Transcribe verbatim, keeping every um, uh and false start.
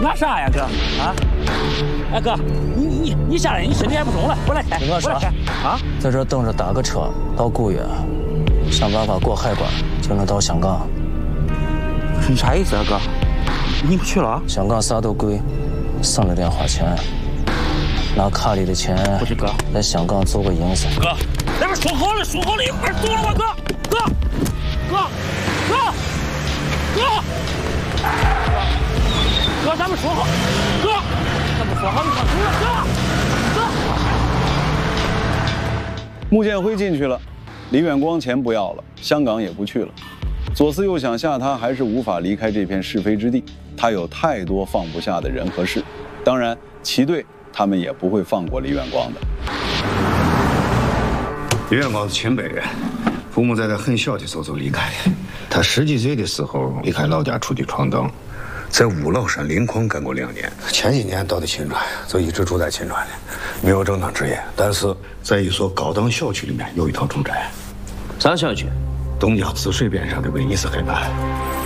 干啥呀，哥？啊？哎哥，你你你下来，你身体还不中了，我来开， 你干啥？ 啊？ 在这等着打个车到固原，想办法过海关，就能到香港。 你啥意思啊，哥？你不去了？ 香港啥都贵，省着点花钱，拿卡里的钱。 不是哥， 在香港做个营生。 哥，咱们说好了，说好了一块走了吗？哥，哥，哥，哥，哥，哥，咱们说好，哥，咱们说好一块走了，哥，哥。 穆建辉进去了，李远光钱不要了，香港也不去了。左思右想下，他还是无法离开这片是非之地。他有太多放不下的人和事，当然，旗队他们也不会放过李远光的。 李远光是清北人，父母在他很小的时候就离开了。他十几岁的时候离开老家出去闯荡，在五老山磷矿干过两年。前几年到的秦川，就一直住在秦川的，没有正当职业，但是在一所高档小区里面有一套住宅。 啥小区？ 东江淄水边上的威尼斯海畔。